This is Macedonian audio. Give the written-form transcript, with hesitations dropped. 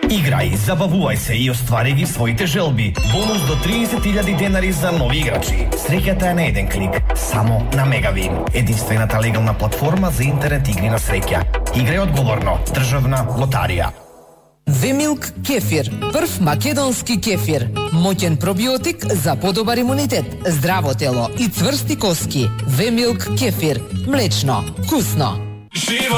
Играј, забавувај се и оствари ги своите желби. Бонус до 30.000 денари за нови играчи. Среќата е на еден клик, само на Мегавин. Единствената легална платформа за интернет игри на среќа. Играј одговорно. Државна лотарија. Вемилк кефир, прв македонски кефир. Моќен пробиотик за подобар имунитет, здраво тело и цврсти коски. Вемилк кефир, млечно, вкусно.